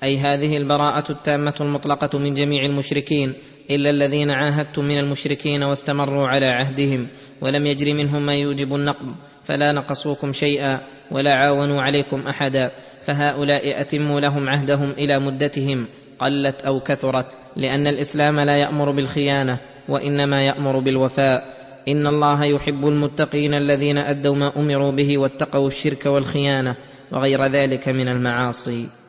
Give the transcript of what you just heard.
أي هذه البراءة التامة المطلقة من جميع المشركين إلا الذين عاهدتم من المشركين واستمروا على عهدهم ولم يجر منهم ما يوجب النقض، فلا نقصوكم شيئا ولا عاونوا عليكم أحدا، فهؤلاء أتموا لهم عهدهم إلى مدتهم قلت أو كثرت، لأن الإسلام لا يأمر بالخيانة وإنما يأمر بالوفاء. إن الله يحب المتقين الذين أدوا ما أمروا به واتقوا الشرك والخيانة وغير ذلك من المعاصي.